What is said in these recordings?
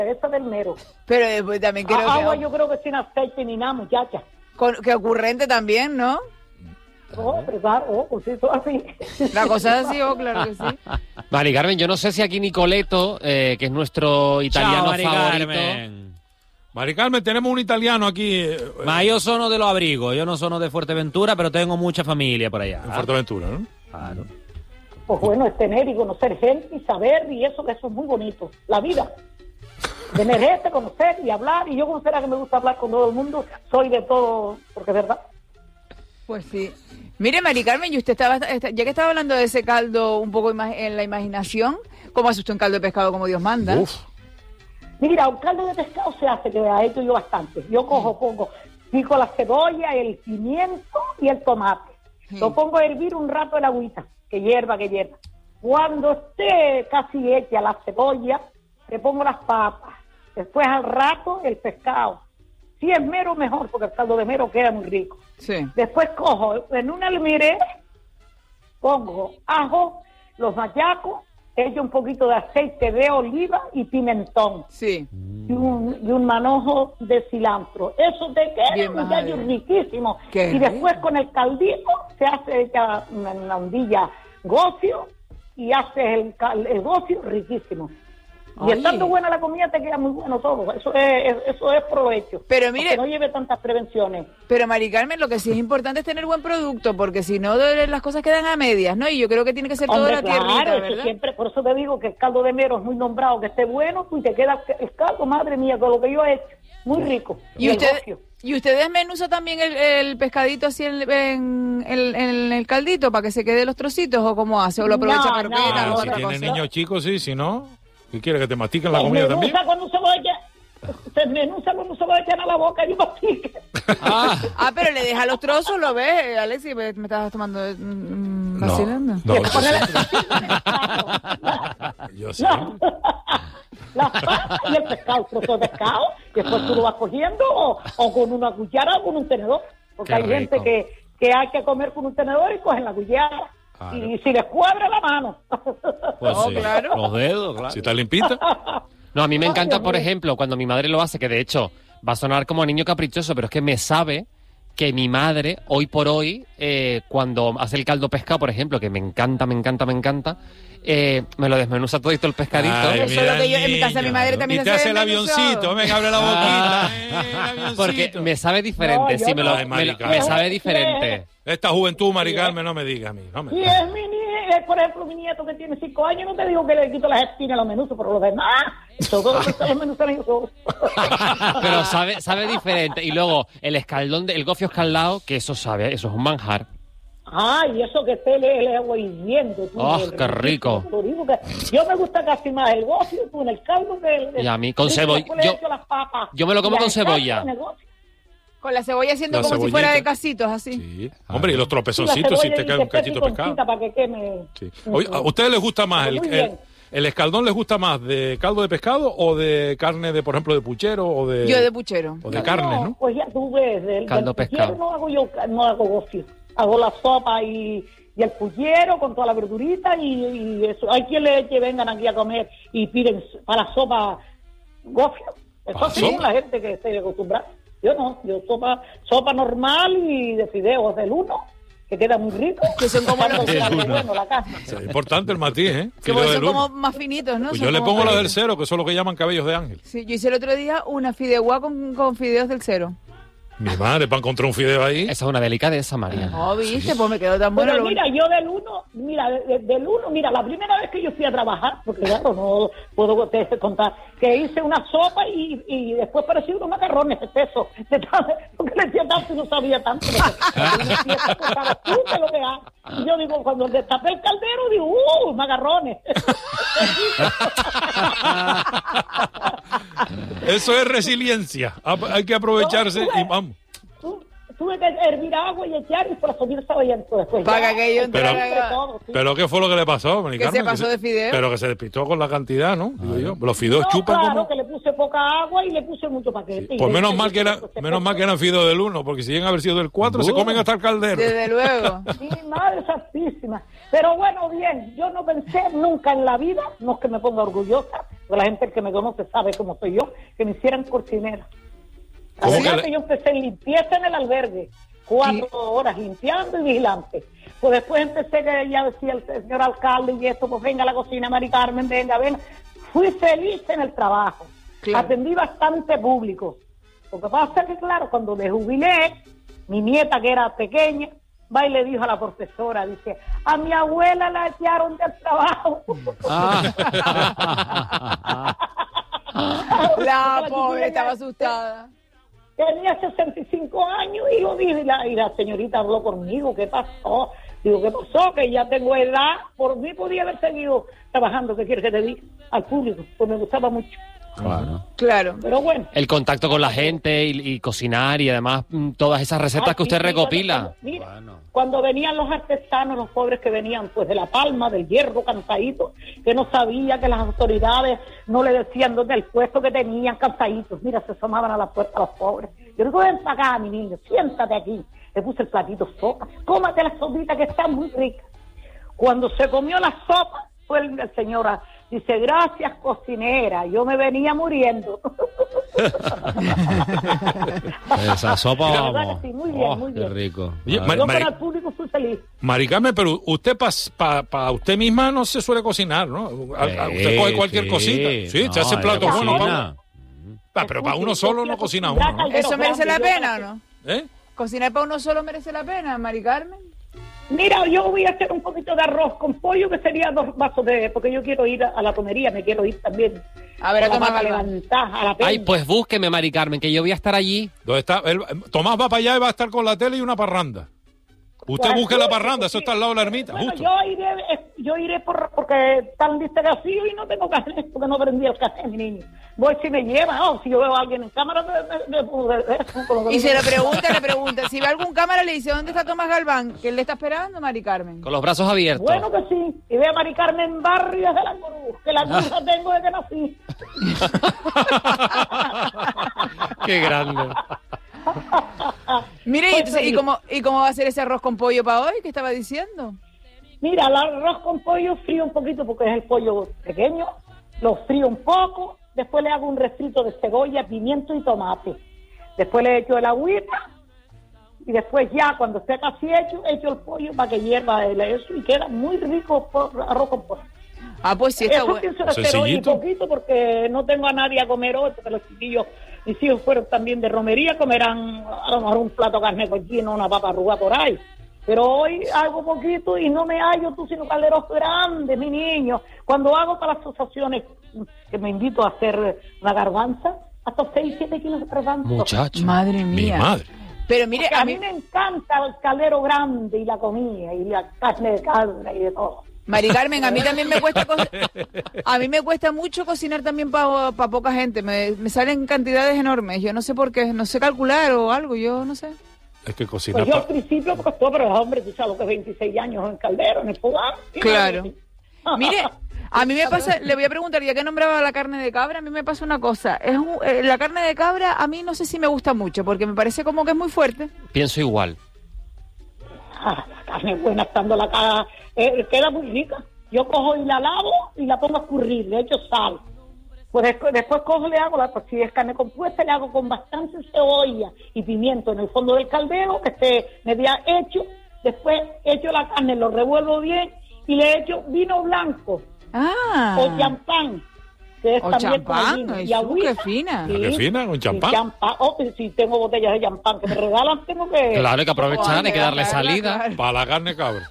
esa del mero. Pero pues, también creo Agua que... yo creo que sin aceite ni nada, muchacha. Que ocurrente también, ¿no? Claro, pues eso así. La cosa es así, claro que sí. Mari Carmen, yo no sé si aquí Nicoletto, que es nuestro italiano Mari favorito... Carmen. Mari Carmen, tenemos un italiano aquí. Ma io sono de los abrigos, yo no sono de Fuerteventura, pero tengo mucha familia por allá. En Fuerteventura, ¿no? Claro. Pues bueno, es tener y conocer gente y saber, y eso es muy bonito. La vida. Tener gente, conocer y hablar, y yo considero que me gusta hablar con todo el mundo, soy de todo, porque es verdad. Pues sí. Mire, Mari Carmen, y usted ya que estaba hablando de ese caldo un poco en la imaginación, ¿cómo hace usted un caldo de pescado como Dios manda? Uf. Mira, un caldo de pescado se hace, que ha hecho yo bastante. Yo pico la cebolla, el pimiento y el tomate. Lo pongo a hervir un rato en agüita, que hierva. Cuando esté casi hecha la cebolla, le pongo las papas. Después al rato el pescado. Si es mero, mejor, porque el caldo de mero queda muy rico. Sí. Después cojo en un almiré, pongo ajo, los machacos, echo un poquito de aceite de oliva y pimentón. Sí. Y un manojo de cilantro. Eso te queda un gallo riquísimo. Qué y después rico. con el caldito se hace una ondilla gofio y haces el gofio riquísimo. Y Oye. estando buena la comida te queda muy bueno todo. Eso es provecho. Pero mire, porque no lleve tantas prevenciones. pero Mari Carmen, lo que sí es importante es tener buen producto, porque si no las cosas quedan a medias, ¿no? Y yo creo que tiene que ser toda la tierrita, eso ¿verdad? siempre, por eso te digo que el caldo de mero es muy nombrado, que esté bueno, y te queda el caldo, madre mía, con lo que yo he hecho, muy rico. ¿Y el usted gofio. desmenuza también el pescadito así en el caldito para que se quede los trocitos, o cómo hace? ¿O lo aprovecha No, para croquetas o Claro, si otra tiene cosa? niños chicos, sí, si no, ¿qué quiere? ¿Que te mastiquen la comida también? Cuando se menuza cuando se va a echar a la boca y mastique. Ah, pero le deja los trozos, ¿lo ves, Alexis? Me estabas tomando vacilando. No, Le pone yo sí. Las papas y el pescado, trozo de pescado, y después tú lo vas cogiendo o con una cuchara o con un tenedor, porque Qué hay gente rico. que hay que comer con un tenedor y cogen la cuchara. Claro. Y si les cuadra la mano. Pues Oh, sí, claro. los dedos, claro. Si está limpita. No, a mí me Ay, encanta, Dios por mío. ejemplo, cuando mi madre lo hace, que de hecho va a sonar como a niño caprichoso, pero es que me sabe que mi madre, hoy por hoy, cuando hace el caldo pescado, por ejemplo, que me encanta, me lo desmenuza todito el pescadito. Ay, Eso es lo que yo en mi casa, mi madre también y te hace hace el desmenuzado. avioncito, venga, abre la boquita. El avioncito. Porque me sabe diferente, No, yo sí, me, lo- no. Ay, me, Mari lo- Carmen. me sabe diferente. Esta juventud, Mari Carmen, no me diga a mí. No me Y es mi nieto, por ejemplo, mi nieto que tiene 5 años, no te digo que le quito las espinas a los menuzos, pero los demás, todo lo que están los menuzos ellos. Pero sabe diferente. Y luego el escaldón, el gofio escaldado, que eso sabe, eso es un manjar. Ay, eso que esté el agua hirviendo. tú, Oh, el qué rico. Te digo que yo me gusta casi más el gofio con el caldo que el... Y a mí con cebolla. después le echo las papas. yo me lo como Y con al caldo cebolla. en el gofio. Con la cebolla haciendo La como si cebollita. fuera de casitos, así. Sí. Hombre, y los Sí, la tropezoncitos si cebolla te y cae un cachito de pescado. piconcita para que queme. Sí. Oye, ¿a ustedes les gusta más Muy bien. el escaldón les gusta más de caldo de pescado o de carne de, por ejemplo, de puchero o de Yo de puchero. o de carne, ¿no? Pues ya tú ves, Caldo pescado. no hago gofio. Hago la sopa y el pullero con toda la verdurita y eso. Hay quien le eche, vengan aquí a comer y piden para sopa gofio. Eso ¿Para sí, sopa? la gente que esté acostumbrada. Yo no, yo sopa normal y de fideos del uno, que queda muy rico. Que son como los- bueno, la carne. Sí, es importante el matiz, ¿eh? Que Fideo son del como uno. más finitos, ¿no? Pues Son yo le como pongo la del más- cero, que son lo que llaman cabellos de ángel. Sí, yo hice el otro día una fideuá con fideos del cero. Mi madre, para encontrar un fideo ahí. Esa es una delicadeza, María. No, viste, pues me quedó tan bueno. Pero lo- mira, yo del uno, mira, la primera vez que yo fui a trabajar, porque claro, no puedo contar, que hice una sopa y después parecía unos macarrones espesos, porque le decía tanto y no sabía tanto. Y yo digo, cuando destapé el caldero, digo, macarrones. Eso es resiliencia. Hay que aprovecharse y vamos. Tuve que hervir agua y echar y por subir estaba ya después. Para que aquello Pero- entrara- Pero ¿qué fue lo que le pasó, Mari Que se Carmen? pasó de fideo. Pero que se despistó con la cantidad, ¿no? Digo yo. Los fideos No, chupan claro, como... que le puse poca agua y le puse mucho paquete. Pues menos mal que eran fideos del 1, porque si llegan a haber sido del 4, se comen hasta el caldero. Desde luego. Mi madre santísima. Pero bueno, bien, yo no pensé nunca en la vida, no es que me ponga orgullosa, la gente que me conoce sabe cómo soy yo, que me hicieran cocinera. ¿Cómo Además que que yo empecé en limpieza en el albergue, 4 horas limpiando y vigilante. Pues después empecé que ya decía el señor alcalde y esto, pues venga a la cocina, Mari Carmen, venga. Fui feliz en el trabajo. Claro. Atendí bastante público. Lo que pasa es que, claro, cuando me jubilé, mi nieta, que era pequeña, va y le dijo a la profesora, dice, a mi abuela la echaron del trabajo. La pobre estaba asustada. Tenía 65 años y lo dijo, y la señorita habló conmigo, ¿qué pasó? Digo, ¿qué pasó? Que ya tengo edad, por mí podía haber seguido trabajando, ¿qué quieres que te diga? Al público, pues me gustaba mucho. Claro. Pero bueno. El contacto con la gente y cocinar y además todas esas recetas que usted recopila. Cuando venían los artesanos, los pobres que venían pues de La Palma, del Hierro, cansaditos, que no sabía que las autoridades no le decían dónde el puesto que tenían, cansaditos. Mira, se asomaban a la puerta los pobres. Yo digo, ven para acá, mi niño, siéntate aquí. Le puse el platito sopa, cómate la sopita que está muy rica. Cuando se comió la sopa, fue el señor, dice, gracias cocinera, yo me venía muriendo. Esa sopa, La verdad vamos. que sí, muy bien, muy Qué bien. rico. Oye, A ver. Yo Mari- para el público fui feliz. Mari Carmen, pero usted para usted misma no se suele cocinar, ¿no? Usted coge cualquier cosita. Sí, no, se hace ella platos buenos. cocina. Pero para uno solo no cocina uno, ¿no? ¿Eso merece la pena o no? ¿Eh? ¿Cocinar para uno solo merece la pena, Mari Carmen? Mira, yo voy a hacer un poquito de arroz con pollo, que sería 2 vasos porque yo quiero ir a la comería, me quiero ir también. A ver, a la tomar vaca Galván. levantada, a la peña. Ay, pues búsqueme, Mari Carmen, que yo voy a estar allí. ¿Dónde está? Tomás va para allá y va a estar con la tele y una parranda. Usted Pues, busque la sí, parranda, sí. eso está al lado de la ermita, Bueno, justo. yo iré porque están listos vacío y no tengo carne, porque no prendí el café, mi niño. Voy si me lleva, si yo veo a alguien en cámara, Y se le pregunta. Si ve algún cámara, le dice, ¿dónde está Tomás Galván? ¿Que él le está esperando, Mari Carmen? Con los brazos abiertos. Bueno que sí, y ve a Mari Carmen en barrio desde la cruz, que la cruz la tengo desde que nací. Qué grande. Mire, y, Pues entonces, sí. ¿y cómo va a ser ese arroz con pollo para hoy? ¿Qué estaba diciendo? Mira, el arroz con pollo frío un poquito porque es el pollo pequeño, lo frío un poco, después le hago un refrito de cebolla, pimiento y tomate. Después le echo el agüita y después ya cuando esté casi hecho, echo el pollo para que hierva eso y queda muy rico arroz con pollo. Ah, pues sí, está Eso bueno. pienso hacer hoy un Sencillito. poquito porque no tengo a nadie a comer hoy, porque los chiquillos, mis hijos fueron también de romería, comerán a lo mejor un plato de carne cochino, una papa arrugada por ahí. Pero hoy hago poquito y no me hallo tú, sino calderos grandes, mi niño. Cuando hago para las asociaciones que me invito a hacer una garbanza, hasta 6-7 kilos de garbanza. Muchacho. Madre Mi mía. madre. Pero mire, Porque a mí me encanta el caldero grande y la comida y la carne de cabra y de todo. Mari Carmen, a mí también me cuesta a mí me cuesta mucho cocinar también para poca gente. Me salen cantidades enormes. Yo no sé por qué, no sé calcular o algo, yo no sé. Es que cocinar Pues yo al principio me costó, pero hombre, tú sabes lo que es 26 años en caldero, en el fogón. Claro. Mire, a mí me pasa, le voy a preguntar, ya que nombraba la carne de cabra, a mí me pasa una cosa. La carne de cabra a mí no sé si me gusta mucho, porque me parece como que es muy fuerte. Pienso igual. La carne buena estando la cara, queda muy rica. Yo cojo y la lavo y la pongo a escurrir, le echo sal. Pues después cojo y le hago, pues si es carne compuesta, le hago con bastante cebolla y pimiento en el fondo del caldero, que esté media hecho. Después echo la carne, lo revuelvo bien y le echo vino blanco Ah. o champán, que es O también con champán, vino. ay, Y agüita. qué fina. Sí, Qué fina, con champán. y champán. Pues, si tengo botellas de champán que me regalan, tengo que... Claro, hay que aprovechar, hay que darle Claro, salida. claro. Para la carne cabra.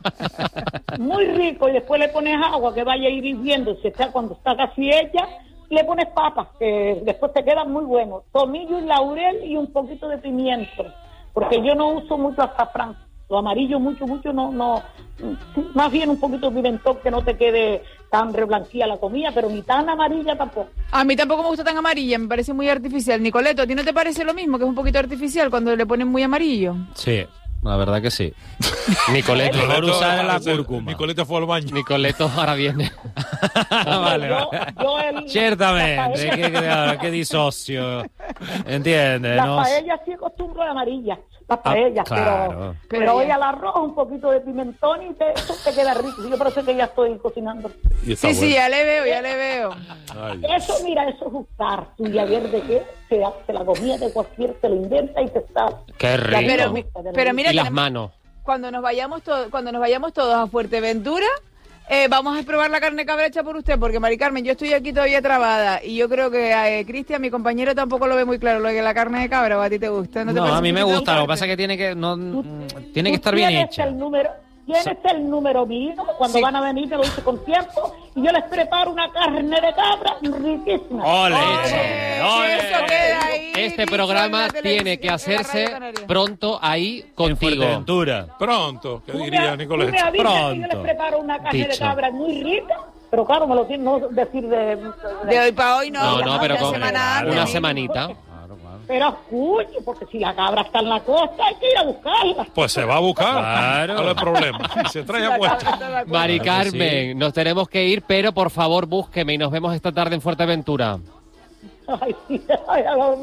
Muy rico, y después le pones agua que vaya a ir hirviendo, cuando está casi hecha, le pones papas, que después te quedan muy buenos, tomillo y laurel y un poquito de pimiento, porque yo no uso mucho azafrán, lo amarillo mucho, no, sí, más bien un poquito de pimentón que no te quede tan reblanquía la comida, pero ni tan amarilla tampoco. A mí tampoco me gusta tan amarilla, me parece muy artificial. Nicoleto, ¿a ti no te parece lo mismo, que es un poquito artificial cuando le ponen muy amarillo? Sí. La verdad que sí. Nicoleto. Mejor usar la cúrcuma. Nicoleto fue al baño. Nicoleto ahora viene. Vale, Yo ciertamente, que disocio. ¿Entiendes? Las No, paellas sí acostumbro de amarilla, las paellas, claro. pero hoy al arroz un poquito de pimentón y eso te queda rico. Yo parece que ya estoy cocinando. Y está Sí, sí, bueno. ya le veo. Ay. Eso, mira, eso es gustar. Tú ya ver de qué se hace la comida de cualquier, te lo inventa y te está. Qué rico. Pero mira, y las tenemos- manos. cuando nos vayamos todos a Fuerteventura, vamos a probar la carne cabra hecha por usted, porque Mari Carmen, yo estoy aquí todavía trabada y yo creo que Cristian, mi compañero, tampoco lo ve muy claro lo que es la carne de cabra. ¿O a ti te gusta? ¿No te No, parece a mí me un poquito gusta. Lo que fuerte? pasa es que tiene que, no, tiene Tú que estar bien tienes hecha. Tienes el número mío, cuando Sí. van a venir te lo dice con tiempo y yo les preparo una carne de cabra riquísima. ¡Ole! Si eso queda ahí, Este dicho programa en la tiene que televisión, en la hacerse Radio Canaria. pronto ahí En contigo. Fuerteventura. Pronto, ¿qué Tú diría me avisas Nicoleto? que yo les Pronto. preparo una carne de Dicho. cabra muy rica, pero claro, me lo tienen no decir De hoy para hoy no. No, pero una con semana antes, una mínimo. semanita. Pero escuche, porque si la cabra está en la costa hay que ir a buscarla. Pues se va a buscar. Claro. No hay problema. Se trae a La cuenta. cabra está en la costa. Mari Claro que Carmen, nos tenemos que ir, pero por favor búsqueme y nos vemos esta tarde en Fuerteventura. Ay, sí, ay,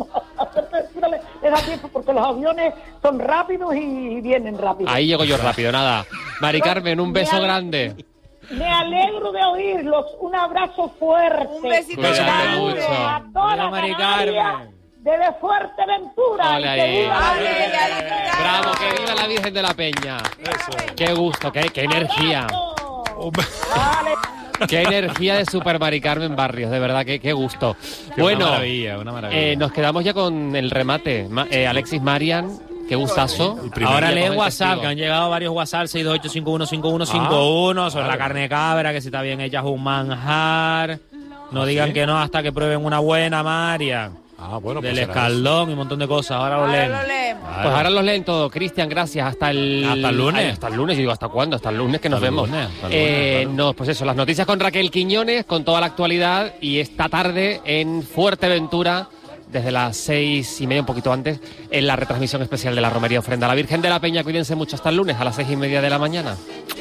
le da tiempo porque los aviones son rápidos y vienen rápido. Ahí llego yo rápido, nada. Mari Carmen, un beso grande. Me alegro de oírlos. Un abrazo fuerte. Un besito Cuídate grande. mucho. A toda Mira, Mari Canarias, Carmen. desde Fuerteventura. Ole Y que ahí. viva la Ole, Virgen de la ole, Peña. Bravo, que viva la Virgen de la Peña. Qué gusto, qué energía. Vale. Qué energía de Super Mari Carmen Barrios, de verdad, qué gusto. Una Bueno, maravilla, una maravilla. nos quedamos ya con el remate. Alexis Marian, qué gustazo. Ahora Día leen con el WhatsApp, testigo. que han llegado varios WhatsApp, 628515151, sobre la carne de cabra, que si está bien hecha es un manjar. No digan ¿sí? que no hasta que prueben una buena, Marian. Ah, bueno, pues Del será escaldón y un montón de cosas. Ahora lo Ahora leen. lo leemos. Claro. Pues ahora los leen todo. Cristian, gracias. Hasta el lunes. Ay, hasta el lunes. Yo digo, ¿hasta cuándo? Hasta el lunes que nos Hasta el vemos. lunes, hasta el lunes, claro. No, pues eso, las noticias con Raquel Quiñones, con toda la actualidad. Y esta tarde en Fuerteventura, desde las 6:30, un poquito antes, en la retransmisión especial de la Romería Ofrenda a la Virgen de la Peña. Cuídense mucho hasta el lunes a las 6:30 de la mañana.